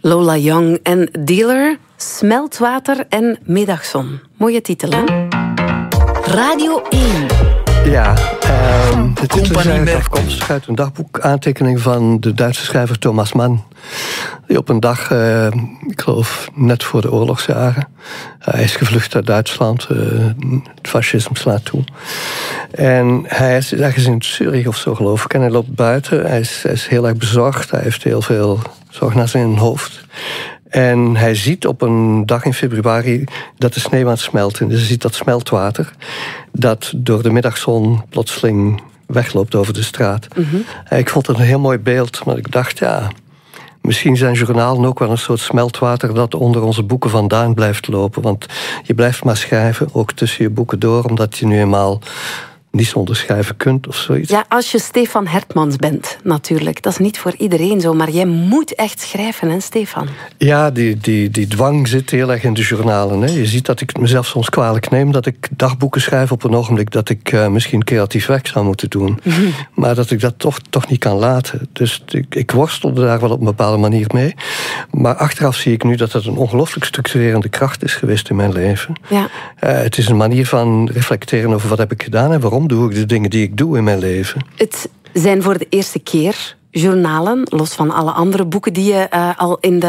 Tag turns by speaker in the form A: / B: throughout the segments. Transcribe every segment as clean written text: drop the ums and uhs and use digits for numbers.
A: Lola Young en Dealer, Smeltwater en Middagzon. Mooie titel, hè? Radio 1.
B: Ja, de titel is eigenlijk afkomstig uit een dagboekaantekening van de Duitse schrijver Thomas Mann. Die op een dag, ik geloof net voor de oorlogsjaren, hij is gevlucht uit Duitsland, het fascisme slaat toe. En hij is ergens in Zurich of zo, geloof ik, en hij loopt buiten. Hij is heel erg bezorgd, hij heeft heel veel zorg naar zijn hoofd. En hij ziet op een dag in februari dat de sneeuw aan het smelten is. Dus hij ziet dat smeltwater dat door de middagzon plotseling wegloopt over de straat. Mm-hmm. Ik vond het een heel mooi beeld, maar ik dacht, ja, misschien zijn journalen ook wel een soort smeltwater dat onder onze boeken vandaan blijft lopen. Want je blijft maar schrijven, ook tussen je boeken door, omdat je nu eenmaal niet zonder schrijven kunt of zoiets.
A: Ja, als je Stefan Hertmans bent, natuurlijk. Dat is niet voor iedereen zo, maar jij moet echt schrijven, hè, Stefan?
B: Ja, die dwang zit heel erg in de journalen. Hè. Je ziet dat ik het mezelf soms kwalijk neem dat ik dagboeken schrijf op een ogenblik dat ik misschien creatief werk zou moeten doen. Mm-hmm. Maar dat ik dat toch niet kan laten. Dus ik worstelde daar wel op een bepaalde manier mee. Maar achteraf zie ik nu dat het een ongelooflijk structurerende kracht is geweest in mijn leven. Ja. Het is een manier van reflecteren over wat heb ik gedaan en waarom doe ik de dingen die ik doe in mijn leven.
A: Het zijn voor de eerste keer journalen, los van alle andere boeken die je al in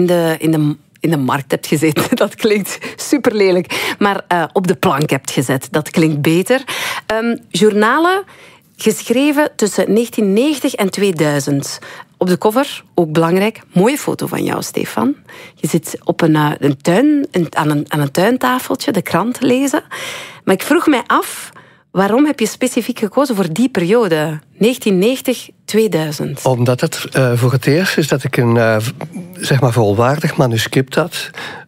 A: de markt hebt gezet. Dat klinkt super lelijk. Maar op de plank hebt gezet. Dat klinkt beter. Journalen geschreven tussen 1990 en 2000. Op de cover, ook belangrijk, mooie foto van jou, Stefan. Je zit op een tuin, aan een tuintafeltje de krant lezen. Maar ik vroeg mij af, waarom heb je specifiek gekozen voor die periode, 1990-2000?
B: Omdat het voor het eerst is dat ik een zeg maar volwaardig manuscript had.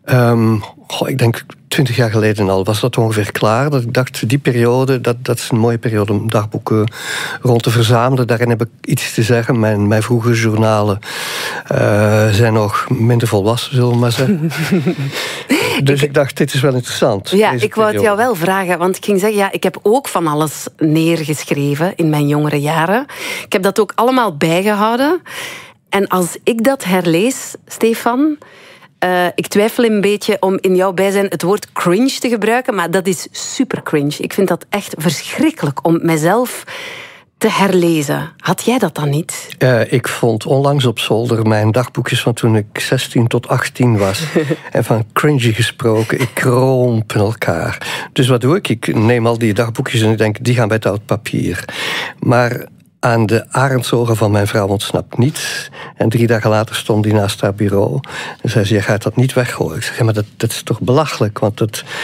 B: Ik denk 20 jaar geleden al was dat ongeveer klaar. Dat ik dacht, die periode, dat is een mooie periode om dagboeken rond te verzamelen. Daarin heb ik iets te zeggen. Mijn vroegere journalen zijn nog minder volwassen, zullen we maar zeggen. Dus ik dacht, dit is wel interessant.
A: Ja, ik wou het jou wel vragen, want ik ging zeggen, ja, ik heb ook van alles neergeschreven in mijn jongere jaren. Ik heb dat ook allemaal bijgehouden. En als ik dat herlees, Stefan, ik twijfel een beetje om in jouw bijzijn het woord cringe te gebruiken, maar dat is super cringe. Ik vind dat echt verschrikkelijk om mijzelf te herlezen. Had jij dat dan niet?
B: Ik vond onlangs op zolder mijn dagboekjes van toen ik 16 tot 18 was. En van cringy gesproken, ik kromp in elkaar. Dus wat doe ik? Ik neem al die dagboekjes en ik denk, die gaan bij het oud papier. Maar aan de arendsogen van mijn vrouw ontsnapt niets. En 3 dagen later stond die naast haar bureau. En zei ze, je gaat dat niet weggooien. Ik zeg, ja, maar dat is toch belachelijk, want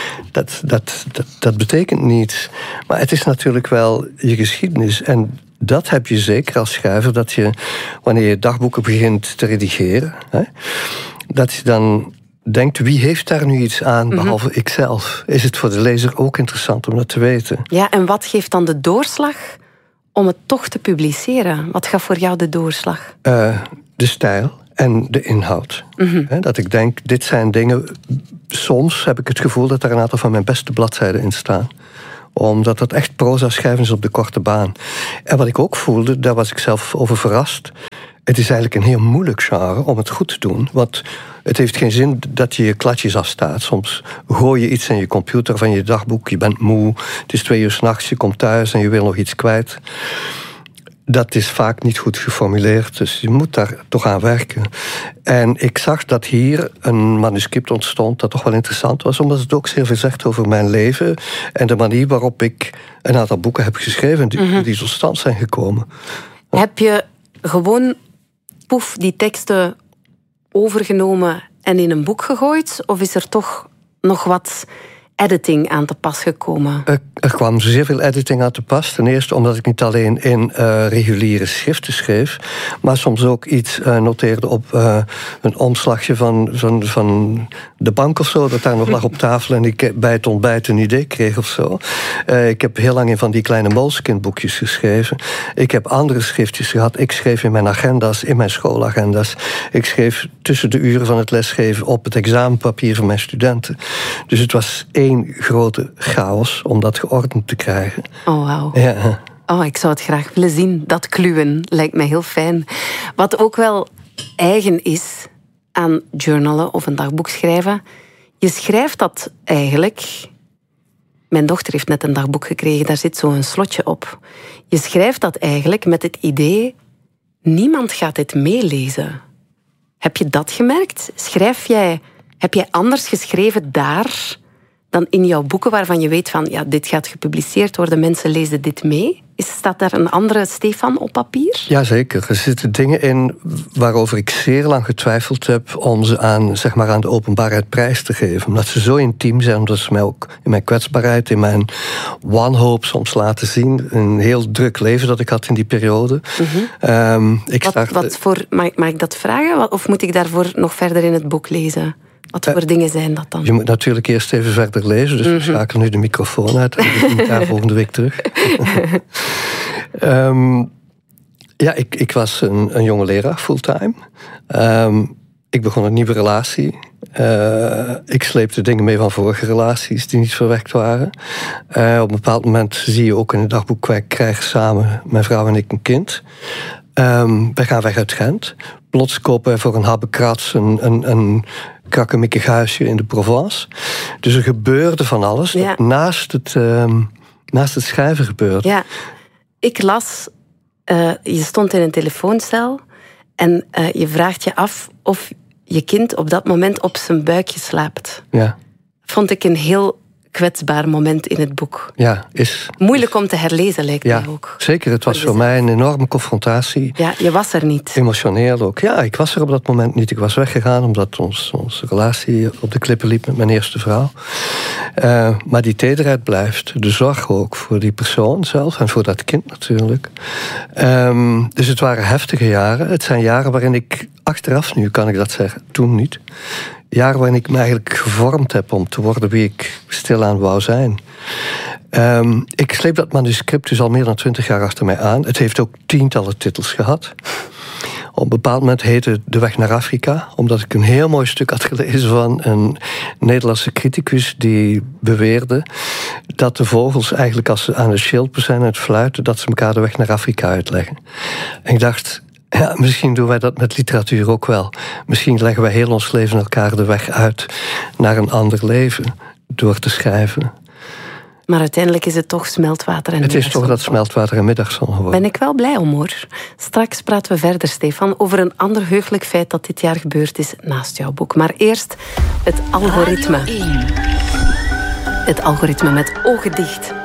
B: dat betekent niets. Maar het is natuurlijk wel je geschiedenis. En dat heb je zeker als schrijver, dat je, wanneer je dagboeken begint te redigeren, hè, dat je dan denkt, wie heeft daar nu iets aan, behalve ikzelf? Is het voor de lezer ook interessant om dat te weten?
A: Ja, en wat geeft dan de doorslag om het toch te publiceren? Wat gaf voor jou de doorslag?
B: De stijl en de inhoud. Mm-hmm. Dat ik denk, dit zijn dingen. Soms heb ik het gevoel dat er een aantal van mijn beste bladzijden in staan. Omdat dat echt proza schrijven is op de korte baan. En wat ik ook voelde, daar was ik zelf over verrast. Het is eigenlijk een heel moeilijk genre om het goed te doen. Want het heeft geen zin dat je je kladjes afstaat. Soms gooi je iets in je computer van je dagboek. Je bent moe, het is 2 uur 's nachts, je komt thuis en je wil nog iets kwijt. Dat is vaak niet goed geformuleerd, dus je moet daar toch aan werken. En ik zag dat hier een manuscript ontstond dat toch wel interessant was, omdat het ook zeer veel zegt over mijn leven en de manier waarop ik een aantal boeken heb geschreven die tot stand zijn gekomen.
A: Heb je gewoon die teksten overgenomen en in een boek gegooid? Of is er toch nog wat editing aan te pas gekomen?
B: Er kwam zeer veel editing aan te pas. Ten eerste omdat ik niet alleen in reguliere schriften schreef, maar soms ook iets noteerde op een omslagje van de bank of zo, dat daar nog lag op tafel en ik bij het ontbijt een idee kreeg of zo. Ik heb heel lang in van die kleine Moleskine-boekjes geschreven. Ik heb andere schriftjes gehad. Ik schreef in mijn agenda's, in mijn schoolagenda's. Ik schreef tussen de uren van het lesgeven op het examenpapier van mijn studenten. Dus het was één grote chaos om dat geordend te krijgen.
A: Oh, wauw.
B: Ja.
A: Oh, ik zou het graag willen zien. Dat kluwen lijkt mij heel fijn. Wat ook wel eigen is aan journalen of een dagboek schrijven. Je schrijft dat eigenlijk... Mijn dochter heeft net een dagboek gekregen, daar zit zo'n slotje op. Je schrijft dat eigenlijk met het idee... niemand gaat dit meelezen. Heb je dat gemerkt? Heb jij anders geschreven daar dan in jouw boeken waarvan je weet van ja, dit gaat gepubliceerd worden, mensen lezen dit mee? Staat daar een andere Stefan op papier?
B: Jazeker. Er zitten dingen in waarover ik zeer lang getwijfeld heb om ze aan de openbaarheid prijs te geven. Omdat ze zo intiem zijn, omdat ze mij ook in mijn kwetsbaarheid, in mijn wanhoop soms laten zien. Een heel druk leven dat ik had in die periode.
A: Mag ik dat vragen? Of moet ik daarvoor nog verder in het boek lezen? Wat voor dingen zijn dat dan?
B: Je moet natuurlijk eerst even verder lezen. Dus we schakelen nu de microfoon uit. En we zien elkaar volgende week terug. Ik was een jonge leraar, fulltime. Ik begon een nieuwe relatie. Ik sleepte dingen mee van vorige relaties die niet verwerkt waren. Op een bepaald moment zie je ook in het dagboek... wij krijgen samen, mijn vrouw en ik, een kind. Wij gaan weg uit Gent. Plots kopen wij voor een habbekrats een krakkemikkig huisje in de Provence. Dus er gebeurde van alles. Ja. Naast het schrijven gebeurde.
A: Ja, ik las... je stond in een telefooncel... en je vraagt je af of je kind op dat moment op zijn buikje slaapt.
B: Ja.
A: Vond ik een heel kwetsbaar moment in het boek.
B: Ja, is...
A: Moeilijk om te herlezen, lijkt mij ook.
B: Zeker. Het was voor mij een enorme confrontatie.
A: Ja, je was er niet.
B: Emotioneel ook. Ja, ik was er op dat moment niet. Ik was weggegaan omdat onze relatie op de klippen liep met mijn eerste vrouw. Maar die tederheid blijft. De zorg ook voor die persoon zelf en voor dat kind natuurlijk. Dus het waren heftige jaren. Het zijn jaren waarin ik achteraf, nu kan ik dat zeggen, toen niet... jaren waarin ik me eigenlijk gevormd heb om te worden wie ik stilaan wou zijn. Ik sleep dat manuscript dus al meer dan 20 jaar achter mij aan. Het heeft ook tientallen titels gehad. Op een bepaald moment heette het De Weg naar Afrika, omdat ik een heel mooi stuk had gelezen van een Nederlandse criticus die beweerde dat de vogels eigenlijk als ze aan het chilpen zijn en het fluiten, dat ze elkaar de weg naar Afrika uitleggen. En ik dacht... ja, misschien doen wij dat met literatuur ook wel. Misschien leggen wij heel ons leven elkaar de weg uit naar een ander leven door te schrijven.
A: Maar uiteindelijk is het toch smeltwater en middagzon.
B: Het is toch dat smeltwater en middagzon geworden.
A: Ben ik wel blij om, hoor. Straks praten we verder, Stefan, over een ander heugelijk feit dat dit jaar gebeurd is naast jouw boek. Maar eerst het algoritme. Het algoritme met ogen dicht.